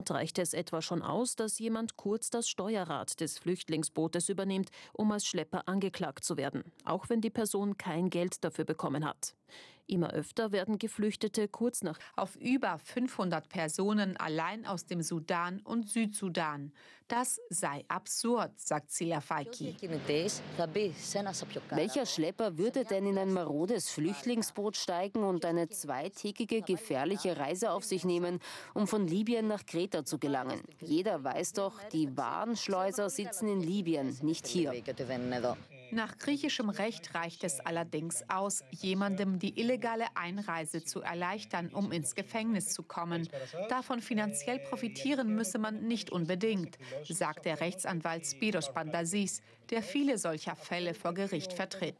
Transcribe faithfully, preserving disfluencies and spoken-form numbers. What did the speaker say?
Reicht es etwa schon aus, dass jemand kurz das Steuerrad des Flüchtlingsbootes übernimmt, um als Schlepper angeklagt zu werden, auch wenn die Person kein Geld dafür bekommen hat. Immer öfter werden Geflüchtete kurz nach auf über fünfhundert Personen allein aus dem Sudan und Südsudan. Das sei absurd, sagt Celia Faiki. Welcher Schlepper würde denn in ein marodes Flüchtlingsboot steigen und eine zweitägige gefährliche Reise auf sich nehmen, um von Libyen nach Kreta zu gelangen? Jeder weiß doch, die wahren Schleuser sitzen in Libyen, nicht hier. Nach griechischem Recht reicht es allerdings aus, jemandem die illegale Einreise zu erleichtern, um ins Gefängnis zu kommen. Davon finanziell profitieren müsse man nicht unbedingt, sagt der Rechtsanwalt Spiros Pantasis, der viele solcher Fälle vor Gericht vertritt.